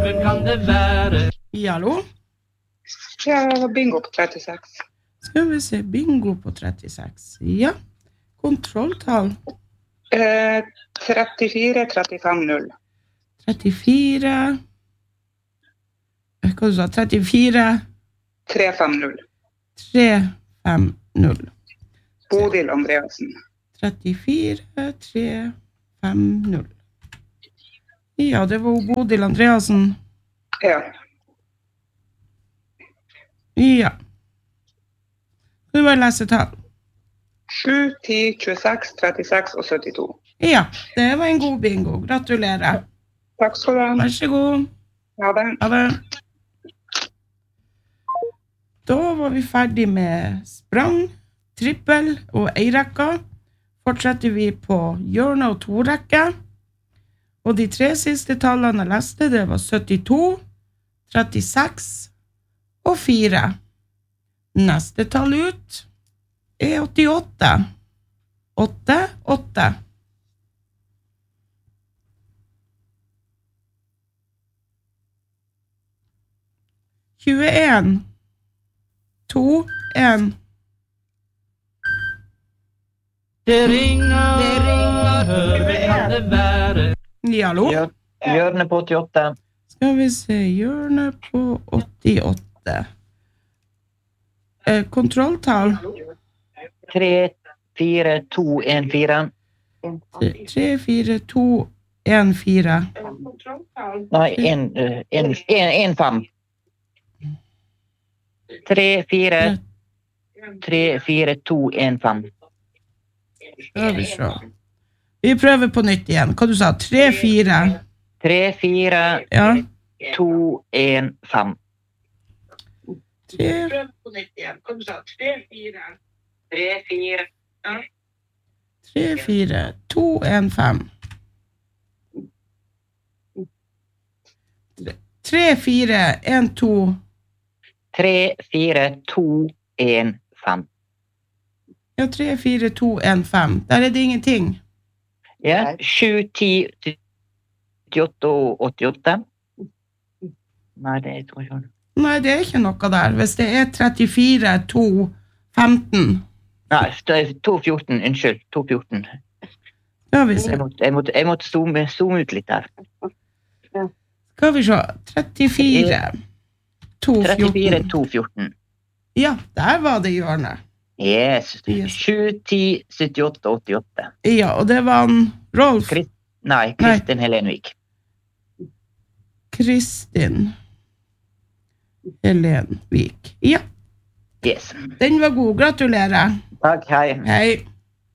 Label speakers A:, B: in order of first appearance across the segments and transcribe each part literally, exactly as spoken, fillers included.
A: hvem kan det være?
B: Ja, hallo?
C: Ja, bingo på trettiseks.
B: Skal vi se, bingo på trettiseks. Ja, kontrolltall.
C: Eh, trettifire trettifem null.
B: trettifire. Hva du sa? trettifire.
C: tre fem null.
B: tre fem null.
C: Bodil Andreasen.
B: trettifire tre fem null. Ja, det var Bodil Andreasen.
C: Ja.
B: Ja. Du bare lese tall.
C: sju, ti, tjueseks, trettiseks og syttito.
B: Ja, det var en god bingo. Gratulerer.
C: Takk skal du ha.
B: Vær så god.
C: Ha det.
B: Ha det. Da var vi ferdig med sprang, trippel og eirekka. Fortsetter vi på hjørne og torekke. Og de tre siste tallene jeg leste, det var syttito, trettiseks og fire. Neste tall ut er åttiåtte. åtte, åtte. tjueen. to, en.
A: Det ringer, det ringer, hør, hvem kan det være?
B: Ja, hallo?
D: Hjør, hjørne på åttiåtte.
B: Skal vi se, hjørne på åttiåtte. Eh, kontrolltall.
D: tre, fire, to, en, fire.
B: tre, fire, to, en, fire.
D: Nei, en, eh, en, en, en, fem. tre, fire, tre, fire, to, en, fem.
B: Skal vi se. Vi prøver på nytt igjen. Hva du sa? tre, fire.
D: tre, fire,
B: Ja.
D: to, en, fem.
B: tre,
C: Prøv på nytt igjen. Hva du sa? tre, fire.
D: tre, fire.
B: tre, fire, to, en, fem. tre, fire, en, to.
D: tre, fire, to, en, fem.
B: Ja, tre, fire, to, en, fem. Der er det ingenting.
D: Ja, sju, ti, syttiåtte og åttiåtte. Nei, det er to,
B: Nei, det er ikke noe der. Hvis det er trettifire, to, femten.
D: Nei, det er to, fjorten, unnskyld, to, fjorten.
B: Skal vi se.
D: Jeg måtte, jeg måtte, jeg måtte zoome, zoome ut litt der.
B: Skal vi se. trettifire, to,
D: trettifire,
B: fjorten.
D: to, fjorten.
B: Ja, der var det hjørnet.
D: Yes.
B: Yes.
D: sju, ti, syttiåtte, åttiåtte.
B: Ja, og det var en Rolf.
D: Krist, nei, Kristin Helenvik.
B: Kristin Helenvik. Ja,
D: Yes.
B: den var god. Gratulerer.
D: Takk, hei.
B: Hei.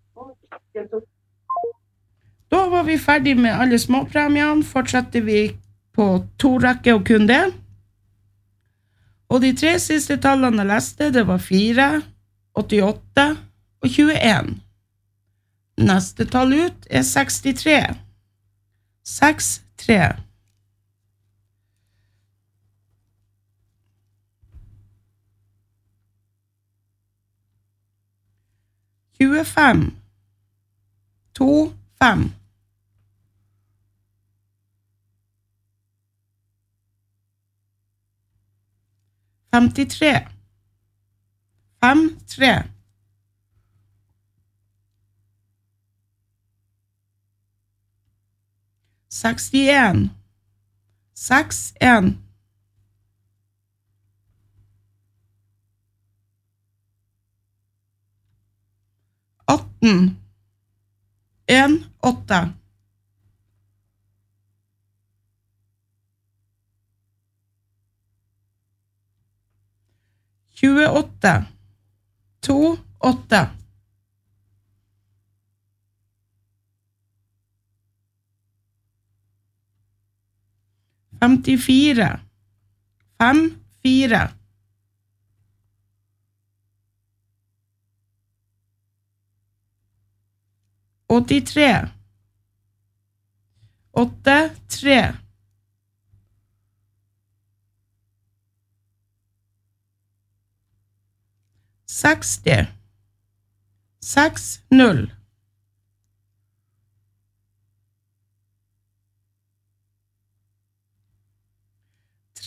B: Da var vi ferdig med alle småpremiene. Fortsetter vi på to rekke og kun det. Og de tre siste tallene jeg leste, det var fire, åttiåtte og tjueen. Neste tall ut er sekstitre. seks, tre. tjuefem. to, fem. femtitre. fem, tre. sekstien. seks, en. atten. en, åtte. tjueåtte. to, åtte. femtifire. fem, fire. åttitre. åtte, tre. seksti. seks, null.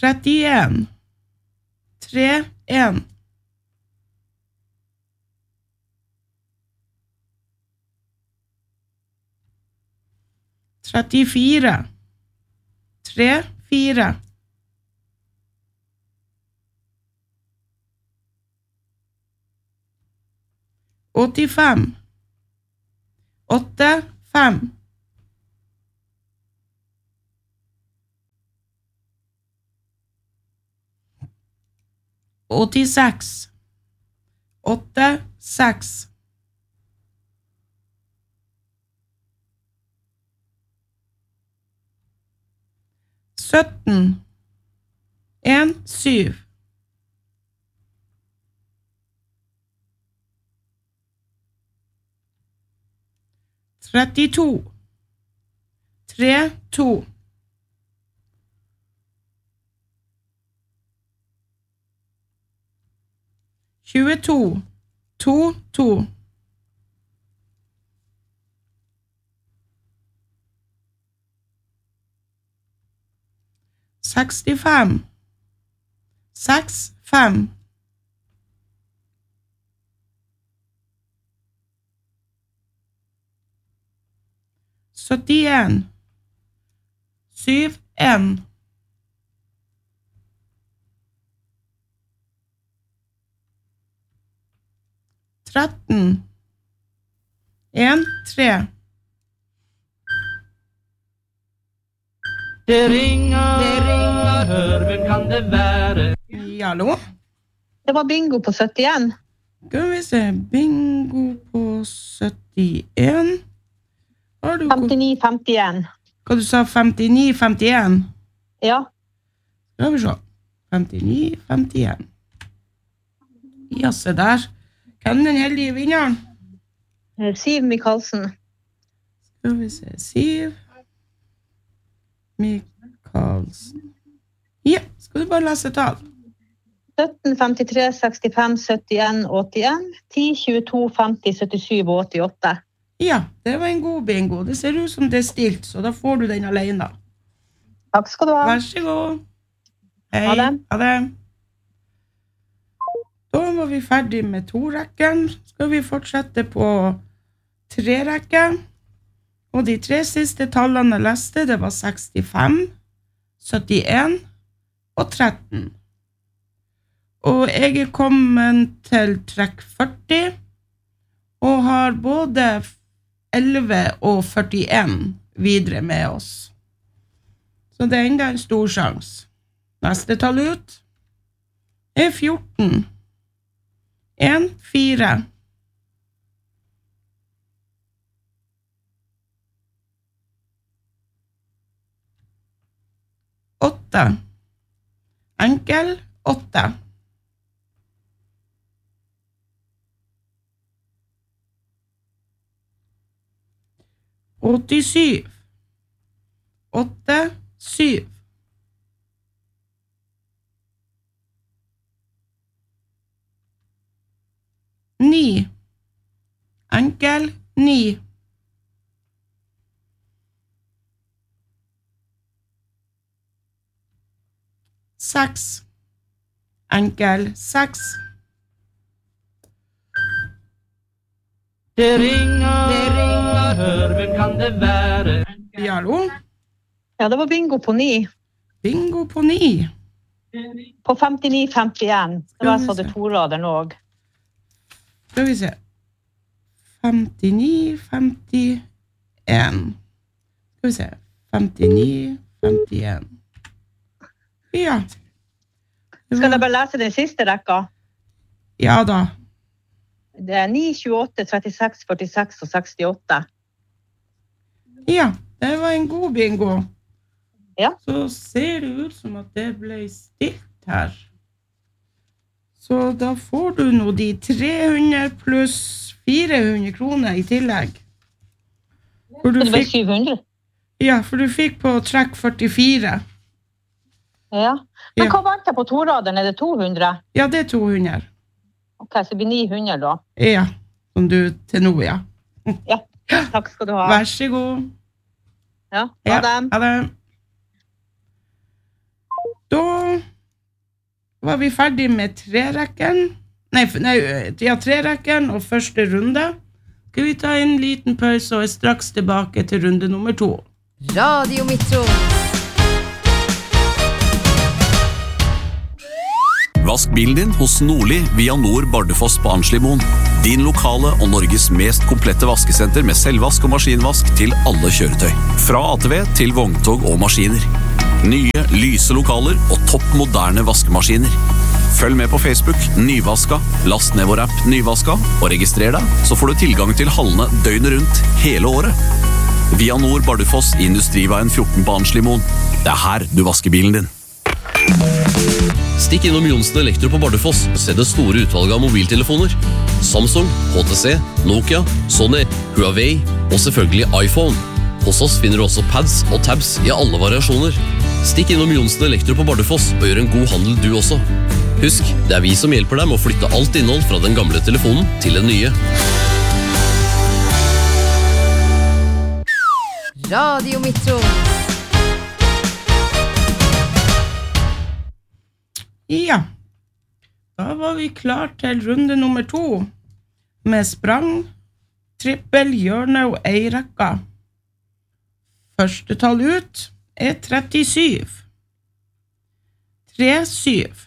B: trettien. tre, en. trettifire. tre, fire. åttifem. åtte, fem. åttiseks. åtte, seks. sytten. en, syv. trettito. tre, to. tjueto. to, to. sekstifem. seks, fem. syttien. syv, en. tretten. en, tre.
A: Det ringer, det ringer, hør, hvem kan det være?
B: Ja, hallo?
E: Det var bingo på syttien.
B: Skal vi se, bingo på syttien. Har du
E: femtini, femtien.
B: Hva du sa, femtini, femtien?
E: Ja,
B: Skal vi se, femtini, femtien. Ja, se der. Hvem er den heldige vinneren?
E: eh, Siv Michaelsen.
B: Skal vi se, Siv Michaelsen. Ja, skal du bare lese tall?
E: sytten, femtitre, sekstifem, syttien, åttien, ti, tjueto, femti, syttisju og åttiåtte.
B: Ja, det var en god bingo. Det ser ut som det er stilt, så da får du den alene.
E: Takk skal du ha.
B: Vær så god. Hei.
E: Ha det.
B: Ha det. Da var vi ferdig med to rekken. Skal vi fortsette på tre rekker. Og de tre siste tallene jeg leste, det var sekstifem, syttien og tretten. Og jeg er kommet til trekk førti, og har både elleve og førtien videre med oss. Så det er enda en stor sjans. Neste tall ut er fjorten. en, fire. åtte. Enkel, åtte. åttisyv. åtte, syv. Ni. Enkel, ni. Seks. Enkel, seks.
A: Det ringer, det ringer, hør, hvem kan det være?
B: Ja, hallo?
E: Ja, det var bingo på ni.
B: Bingo på ni.
E: På femtini, femtien. Det var så det toraderen også.
B: Skal vi se. femtini, femtien. Skal vi se. femtini, femtien. Ja. Det
E: Skal
B: var-
E: jeg bare lese den siste rekka?
B: Ja da.
E: Det er ni, tjueåtte, trettiseks, førtiseks og sekstiåtte.
B: Ja, det var en god bingo.
E: Ja.
B: Så ser det ut som at det ble stilt her. Så da får du nå de tre hundre pluss fire hundre kroner i tillegg. For du
E: Så det ble
B: fikk,
E: syv hundre?
B: ja, for du fikk på trekk førtifire.
E: Ja. Men
B: Ja.
E: hva vant jeg på toraderen? Er det to hundre?
B: Ja, det er to hundre.
E: Ok, så det blir ni hundre da.
B: Ja, som du til nå, ja.
E: Ja, takk skal du ha.
B: Vær så god.
E: Ja,
B: Ja,
E: ha det.
B: ha det. Da var vi ferdig med trerekken. Nei, nei, ja, trerekken og første runde. Skal vi ta en liten pause og er straks tilbake til runde nummer to.
F: Radio Metro.
G: Vask bilen din hos Nordli via Nord Bardufoss på Arnslimoen. Din lokale og Norges mest komplette vaskesenter med selvvask og maskinvask til alle kjøretøy. Fra A T V til vogntog og maskiner. Nye, lyse lokaler og topp moderne vaskemaskiner. Følg med på Facebook, Nyvaska, last ned vår app Nyvaska og registrer deg, så får du tilgang til hallene døgnet rundt hele året. Via Nord Bardufoss i Industriveien fjorten på Arnslimoen. Det er her du vasker bilen din.
H: Stikk innom Jonsen Elektro på Bardufoss og se det store utvalget av mobiltelefoner. Samsung, H T C, Nokia, Sony, Huawei og selvfølgelig iPhone. Hos oss finner du også pads og tabs i alle variasjoner. Stikk innom Jonsen Elektro på Bardufoss og gjør en god handel du også. Husk, det er vi som hjelper deg med å flytte alt innhold fra den gamle telefonen til den nye.
F: Radio Metro.
B: Ja, da var vi klar til runde nummer to, med sprang, trippel, hjørne og eirekka. Første tall ut er trettisju. tre syv.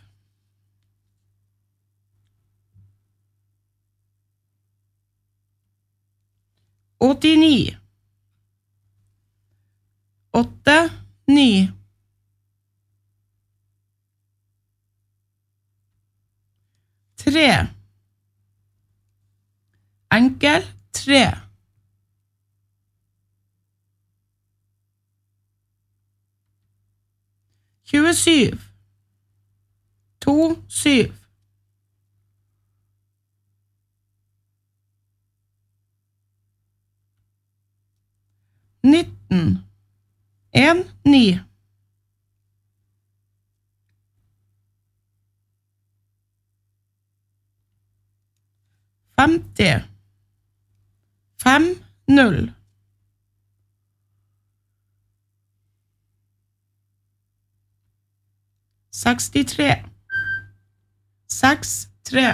B: åttini. åtte ni. tre. Enkel, tre. tjuesju. to, syv. nitten. en, ni. femti. fem, null. sekstitre. seks, tre.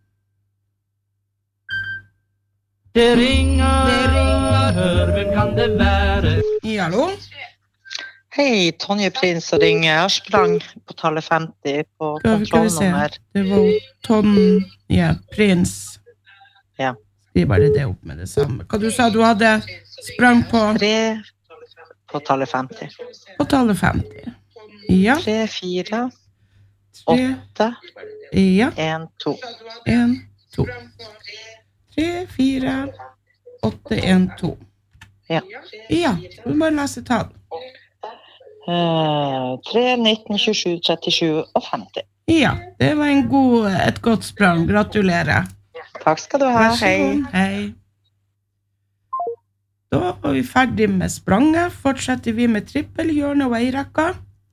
A: Det ringer, det ringer, hør, hvem kan det være?
B: Ja, hallo?
I: Hei, Tonje Prins og ringer. Jeg sprang på tallet femti på
B: Skal vi, skal vi se.
I: kontrollnummer.
B: Det var Tonje Prins.
I: Ja.
B: Skriv bare det opp med det samme. Hva du sa du hadde sprang på?
I: Tre på tallet femti.
B: På tallet femti. Ja.
I: Tre, fire,
B: Tre,
I: åtte,
B: ja.
I: en, to.
B: En, to. Tre, fire, åtte, en, to.
I: Ja.
B: Ja, du må lese tall.
I: Eh, tre, nitten, tjuesju, trettisju og femti.
B: Ja, det var en god, et godt sprang. Gratulerer.
I: Takk skal du ha.
B: Vær så
I: Hei.
B: god. Hei. Da var vi ferdig med spranget. Fortsetter vi med trippel, hjørne og eirekka.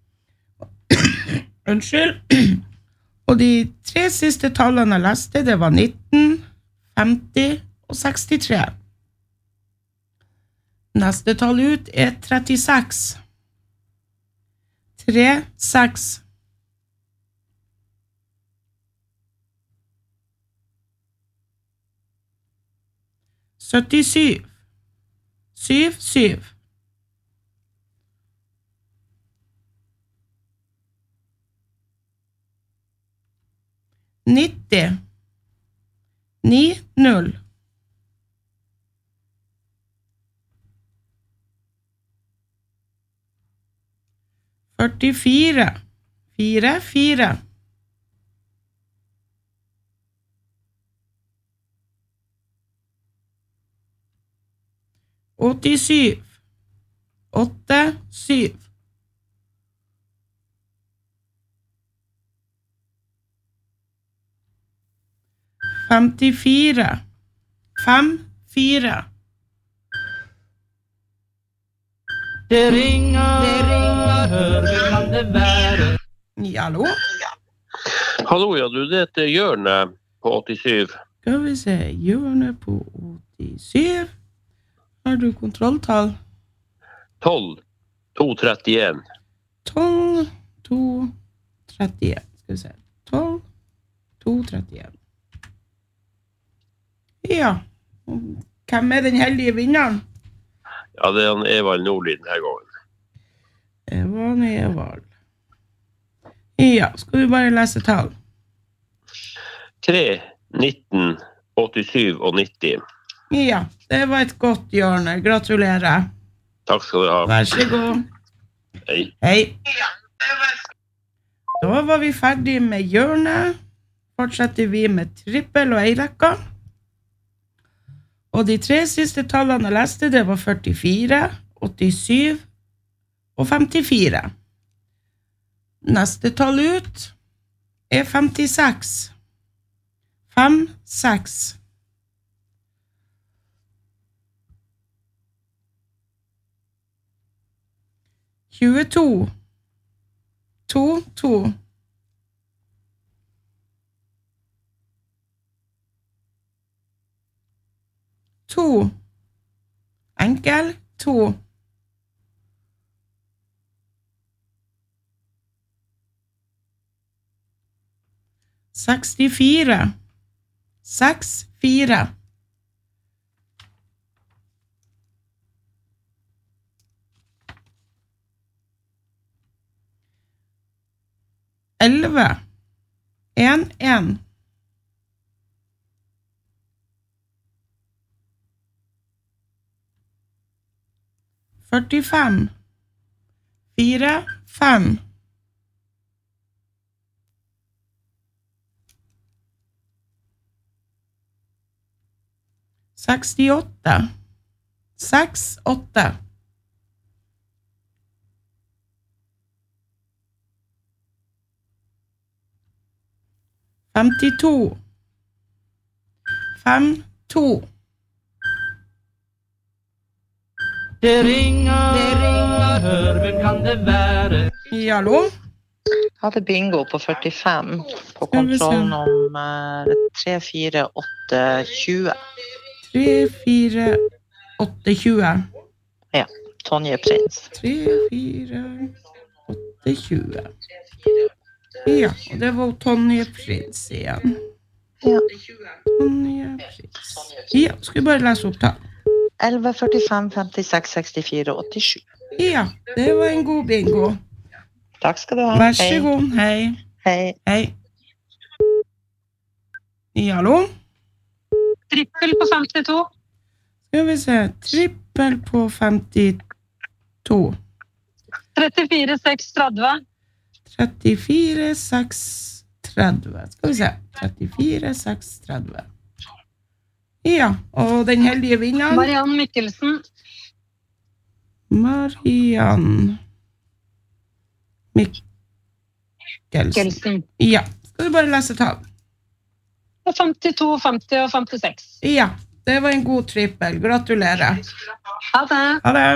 B: Unnskyld. Og de tre siste tallene jeg leste, det var nitten, femti og sekstitre. Neste tall ut er trettiseks. tre, seks. syttisju. syv, syv. nitti. ni, null. førtifire. fire, fire. åttisju. åtte, syv. femtifire. fem, fire.
A: Det ringer, det ringer, hør, hvem kan det være?
B: Ja, hallo?
J: Hallo, ja, du, det heter Hjørne på åttisju.
B: Skal vi se, hjørne på åttisju. Har du kontrolltall?
J: tolv, to, trettien.
B: tolv, to, trettien. Skal vi se. to trettien. Ja. Hvem er den heldige vinneren?
J: Ja, det er han Evald Nordli denne gangen.
B: Evald Evald. Ja, skal du bare lese tall?
J: tre, nitten, åttisju og nitti.
B: Ja, det var et godt hjørne. Gratulerer.
J: Takk skal du ha.
B: Vær så god.
J: Hei.
B: Hei. Da var vi ferdig med hjørnet. Fortsetter vi med trippel og eirekka. Og de tre siste tallene jeg leste, det var førtifire, åttisju og femtifire. Neste tall ut er femtiseks. Fem, seks. tjueto. To, to. To. Enkel, to. Sekstifire. Seks, fire. Elleve. En, en. Førtifem. Fire, fem. Sekstiåtte. Seks, åtte. Femtito. Fem, to.
A: Det ringer, det ringer, hør, hvem kan det være?
B: Ja, hallo?
I: Jeg hadde bingo på førtifem på kontrollnummer tre fire åtte tjue.
B: tre fire åtte tjue.
I: Ja, Tonje Prins.
B: tre fire åtte tjue. Ja, og det var Tonje Prins igjen.
I: Ja.
B: Tonje Prins. Ja, skal vi bare lese opp da?
I: elleve, førtifem, femtiseks, sekstifire, åttisju.
B: Ja, det var en god bingo.
I: Takk skal du ha.
B: Vær så god, hei.
I: Hei.
B: Hei. Ja, hallo?
K: Trippel på femtito.
B: Skal vi se, trippel på femtito.
K: trettifire, seks, tretti.
B: trettifire, seks, tretti. Skal vi se, trettifire, seks, tretti. Ja, og den heldige vinneren?
K: Mariann Mikkelsen.
B: Mariann Mikkelsen.
K: Mikkelsen.
B: Ja, skal du bare lese tall?
K: femtito, femti og femtiseks.
B: Ja, det var en god trippel. Gratulerer.
K: Ha det.
B: Ha det.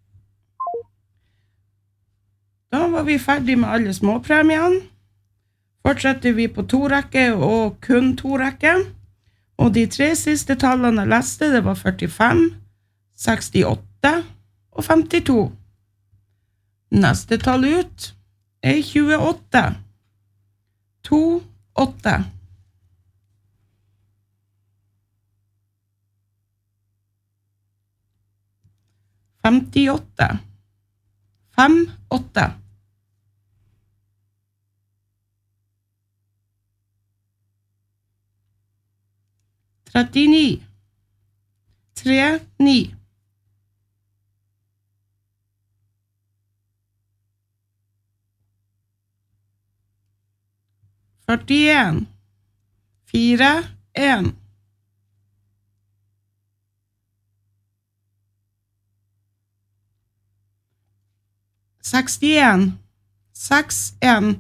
B: Da var vi ferdig med alle småpremiene. Fortsetter vi på to rekke og kun to rekke. Og de tre siste tallene jeg leste, det var førtifem, sekstiåtte og femtito. Neste tall ut er tjueåtte. To, åtte. Femtiåtte. Fem, åtte. trettini. Tre, ni. førtien. Fire, en. sekstien. Seks, en.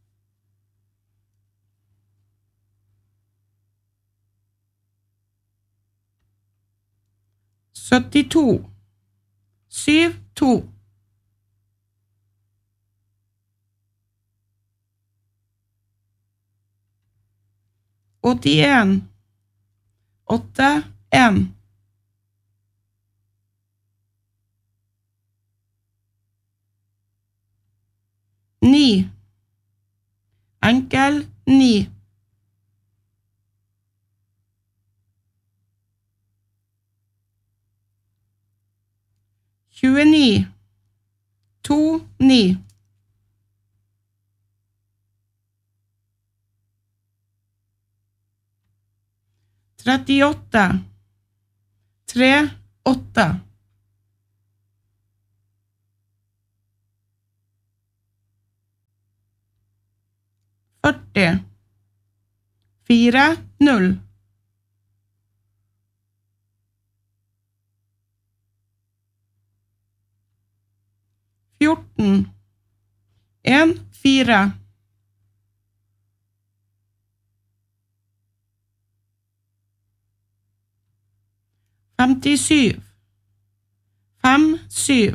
B: syttito. Syv, to. åttien. Åtte, en. Ni. Enkel, ni. tjueni, to, ni. trettiåtte, tre, åtte. førti, fire, null. fjorten, en, fire. femtisju, fem, syv.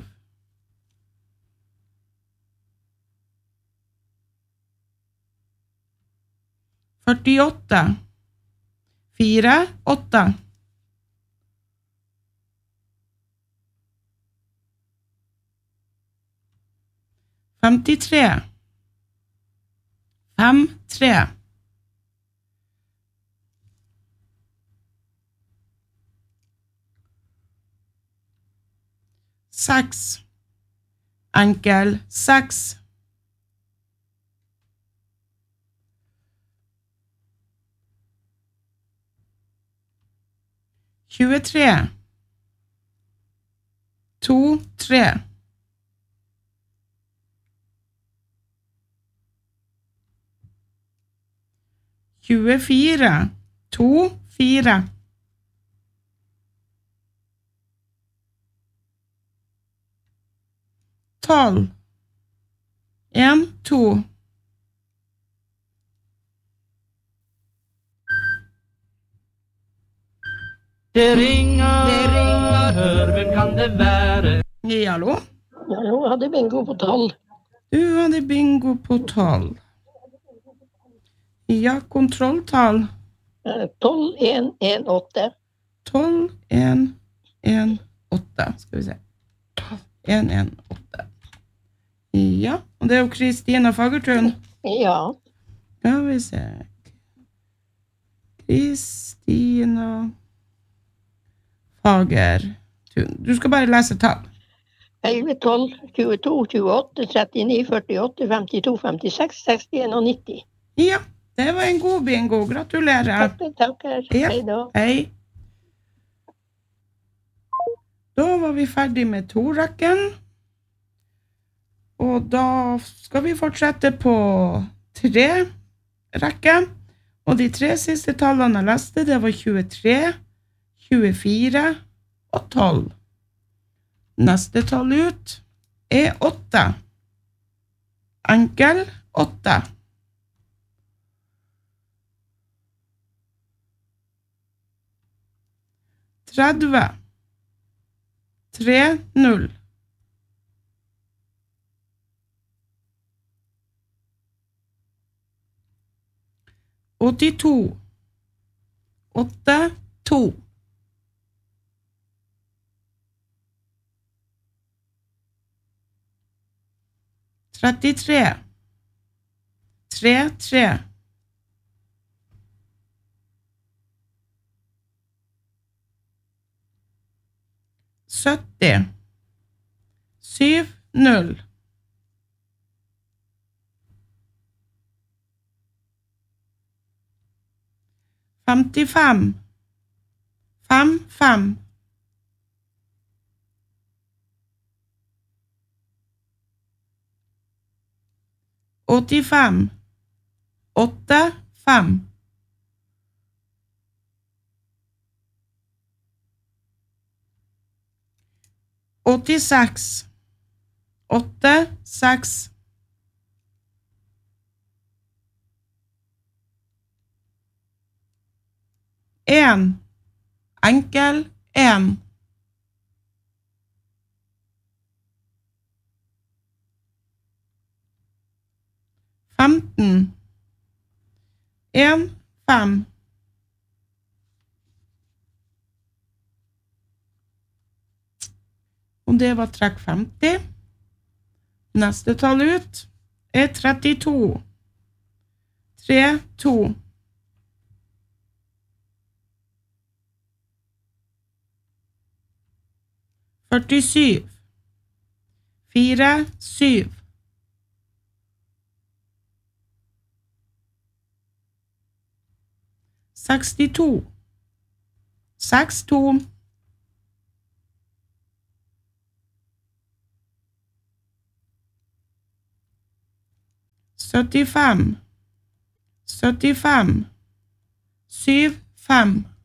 B: førtiåtte, fire, åtte. femtitre, fem, tre. seks, enkel, seks. tjuetre, to, tre. tjuefire, to, fire. tolv, en, to.
A: Det ringer, det ringer, hør, hvem kan det være?
B: Ja, hallo?
L: Hallo, jeg hadde bingo på tolv.
B: Du hadde bingo på tolv. Ja, kontrolltall.
L: tolv, en, en, åtte.
B: tolv, en, en, åtte. Skal vi se. tolv, en, en, åtte. Ja, og det er jo Kristina Fagertun.
L: Ja.
B: Skal vi se. Kristina Fagertun. Du skal bare lese tall.
L: elleve, tolv, tjueto, tjueåtte, trettini, førtiåtte, femtito, femtiseks, sekstien og nitti.
B: Ja, det var en god bingo. Gratulerer.
L: Takk, takker.
B: Ja.
L: Hei da.
B: Hei. Da var vi ferdig med to-rekken. Og da skal vi fortsette på tre-rekke. Og de tre siste tallene jeg leste, det var tjuetre, tjuefire og tolv. Neste tall ut er åtte. Enkel åtte. tredve. tre, null. åttito. åtte, to. trettitre. tre, tre. sytti. syv, null. femtifem. fem, fem. åttifem. åtte, fem. åttiseks. åtte, seks. en. Enkel, en. femten. en, fem. Og det var trekk femti. Neste tall ut er trettito. tre, to. førtisju. fire, syv. sekstito, seks, to. syttifem, syttifem, syv, fem.